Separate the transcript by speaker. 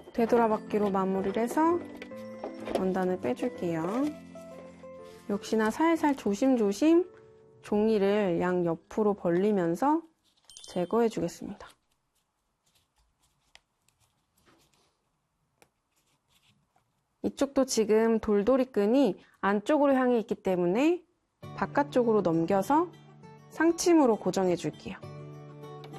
Speaker 1: 되돌아받기로 마무리를 해서 원단을 빼줄게요. 역시나 살살 조심조심 종이를 양옆으로 벌리면서 제거해 주겠습니다. 이쪽도 지금 돌돌이 끈이 안쪽으로 향해 있기 때문에 바깥쪽으로 넘겨서 상침으로 고정해 줄게요.